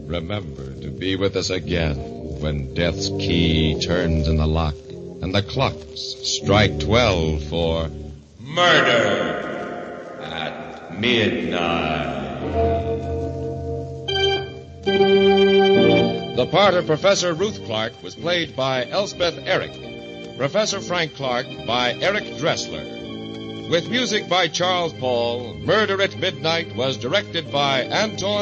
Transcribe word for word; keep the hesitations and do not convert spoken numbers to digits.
remember to be with us again when death's key turns in the lock and the clocks strike twelve for Murder at Midnight. The part of Professor Ruth Clark was played by Elspeth Eric. Professor Frank Clark by Eric Dressler. With music by Charles Paul, Murder at Midnight was directed by Anton